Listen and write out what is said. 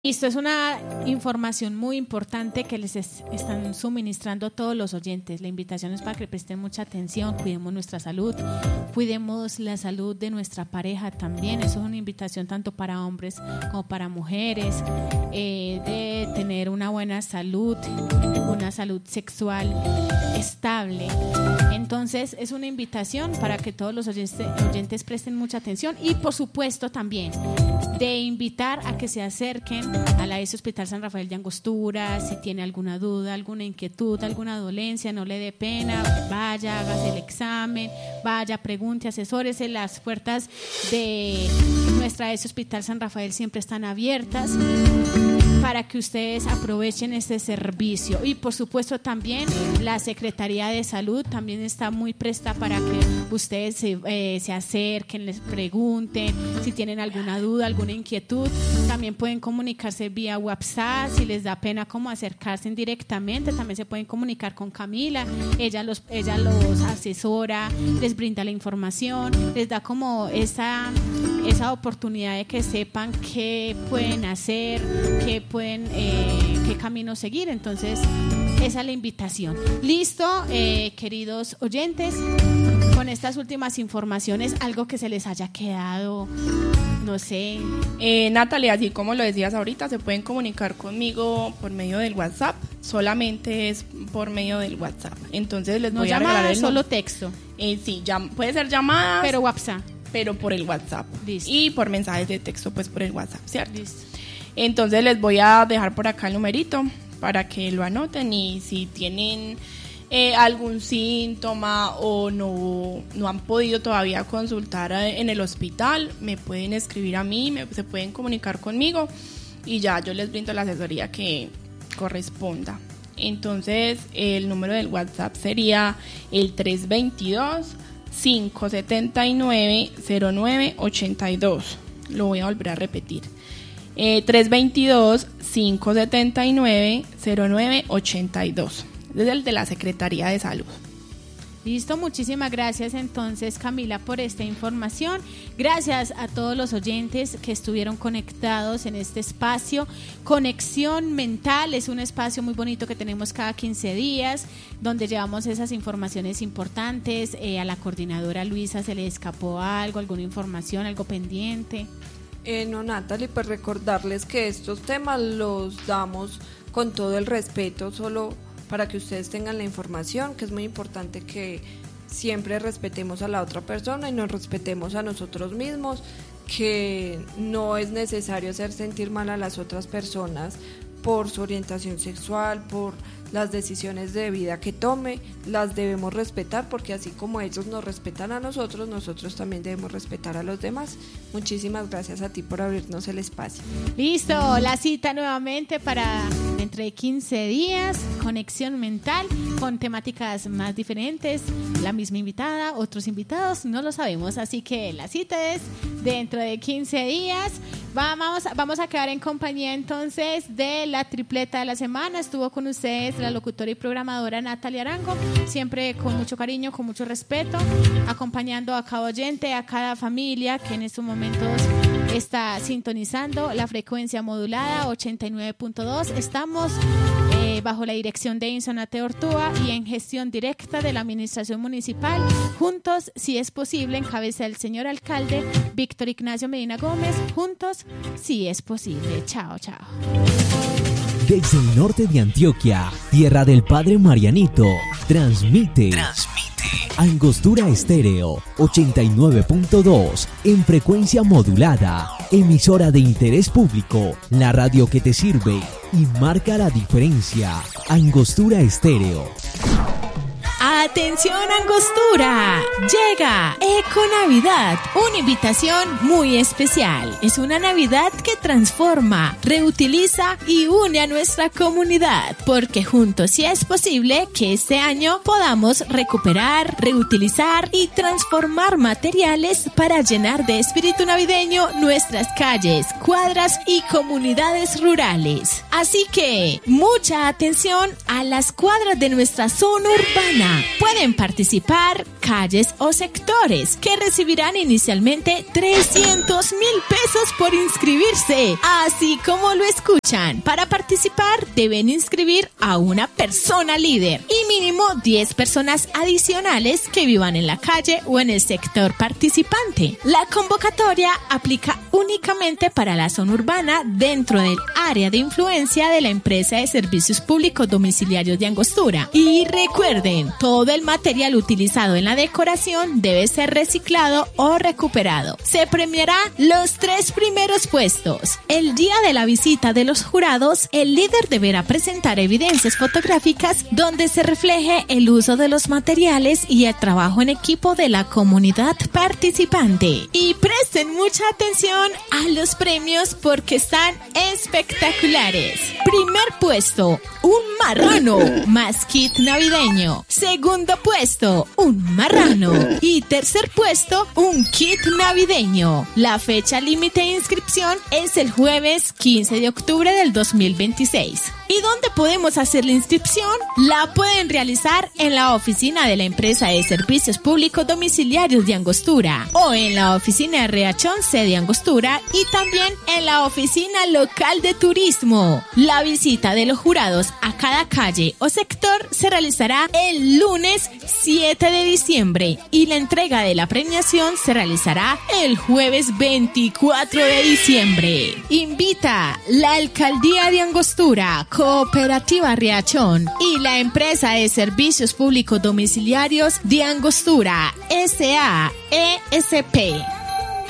Esto es una información muy importante que les están suministrando a todos los oyentes. La invitación es para que presten mucha atención, cuidemos nuestra salud, cuidemos la salud de nuestra pareja también. Eso es una invitación tanto para hombres como para mujeres, de tener una buena salud, una salud sexual estable. Entonces es una invitación para que todos los oyentes presten mucha atención y por supuesto también de invitar a que se acerquen a la ESE Hospital San Rafael de Angostura. Si tiene alguna duda, alguna inquietud, alguna dolencia, no le dé pena, vaya, hágase el examen, vaya, pregunte, asesórese. Las puertas de nuestra ESE Hospital San Rafael siempre están abiertas para que ustedes aprovechen este servicio. Y por supuesto también la Secretaría de Salud también está muy presta para que ustedes se acerquen, les pregunten si tienen alguna duda, alguna inquietud. También pueden comunicarse vía WhatsApp, si les da pena como acercarse directamente, también se pueden comunicar con Camila. Ella los asesora, les brinda la información, les da como esa oportunidad de que sepan qué pueden hacer, qué camino seguir. Entonces esa es la invitación. Listo, queridos oyentes, con estas últimas informaciones, algo que se les haya quedado, no sé. Natalia, así como lo decías ahorita, se pueden comunicar conmigo por medio del WhatsApp. Solamente es por medio del WhatsApp. Entonces les voy a regalar solo texto. Sí, puede ser llamada, pero WhatsApp. Pero por el WhatsApp. Listo. Y por mensajes de texto, pues por el WhatsApp, ¿cierto? Listo. Entonces les voy a dejar por acá el numerito para que lo anoten, y si tienen algún síntoma o no han podido todavía consultar en el hospital, me pueden escribir a mí, se pueden comunicar conmigo y ya yo les brindo la asesoría que corresponda. Entonces el número del WhatsApp sería el 322-579-0982. Lo voy a volver a repetir. 322-579-0982. Es el de la Secretaría de Salud. Listo, muchísimas gracias entonces, Camila, por esta información. Gracias a todos los oyentes que estuvieron conectados en este espacio. Conexión Mental es un espacio muy bonito que tenemos cada 15 días, donde llevamos esas informaciones importantes. A la coordinadora Luisa se le escapó algo, alguna información, algo pendiente. No, Natalie, pues recordarles que estos temas los damos con todo el respeto, solo para que ustedes tengan la información, que es muy importante que siempre respetemos a la otra persona y nos respetemos a nosotros mismos, que no es necesario hacer sentir mal a las otras personas por su orientación sexual, por las decisiones de vida que tome, las debemos respetar, porque así como ellos nos respetan a nosotros, nosotros también debemos respetar a los demás. Muchísimas gracias a ti por abrirnos el espacio. Listo, la cita nuevamente para dentro de 15 días, Conexión Mental, con temáticas más diferentes, la misma invitada, otros invitados, no lo sabemos, así que la cita es dentro de 15 días. Vamos a quedar en compañía entonces de la tripleta de la semana. Estuvo con ustedes la locutora y programadora Natalia Arango, siempre con mucho cariño, con mucho respeto, acompañando a cada oyente, a cada familia que en estos momentos está sintonizando la frecuencia modulada 89.2. Estamos bajo la dirección de Insonate Ortúa y en gestión directa de la Administración Municipal. Juntos, si es posible, en cabeza del señor alcalde Víctor Ignacio Medina Gómez. Juntos, si es posible. Chao, chao. Desde el norte de Antioquia, tierra del Padre Marianito, transmite Angostura Estéreo 89.2 en frecuencia modulada, emisora de interés público, la radio que te sirve y marca la diferencia. Angostura Estéreo. ¡Atención, Angostura! Llega Econavidad, una invitación muy especial. Es una Navidad que transforma, reutiliza y une a nuestra comunidad, porque juntos, si es posible, que este año podamos recuperar, reutilizar y transformar materiales para llenar de espíritu navideño nuestras calles, cuadras y comunidades rurales. Así que, mucha atención a las cuadras de nuestra zona urbana. Pueden participar calles o sectores, que recibirán inicialmente 300.000 pesos por inscribirse. Así como lo escuchan, para participar deben inscribir a una persona líder y mínimo 10 personas adicionales que vivan en la calle o en el sector participante. La convocatoria aplica únicamente para la zona urbana dentro del área de influencia de la empresa de servicios públicos domiciliarios de Angostura. Y recuerden, todo el material utilizado en la decoración debe ser reciclado o recuperado. Se premiará los 3 primeros puestos. El día de la visita de los jurados, el líder deberá presentar evidencias fotográficas donde se refleje el uso de los materiales y el trabajo en equipo de la comunidad participante. Y presten mucha atención a los premios porque están espectaculares. Primer puesto, un marrano más kit navideño. Segundo puesto, un marrano. Y tercer puesto, un kit navideño. La fecha límite de inscripción es el jueves 15 de octubre del 2026. ¿Y dónde podemos hacer la inscripción? La pueden realizar en la oficina de la empresa de servicios públicos domiciliarios de Angostura o en la oficina de Riachón, sede Angostura, y también en la oficina local de turismo. La visita de los jurados a cada calle o sector se realizará el lunes 7 de diciembre y la entrega de la premiación se realizará el jueves 24 de diciembre. Invita la Alcaldía de Angostura, Cooperativa Riachón y la empresa de servicios públicos domiciliarios de Angostura, SAESP.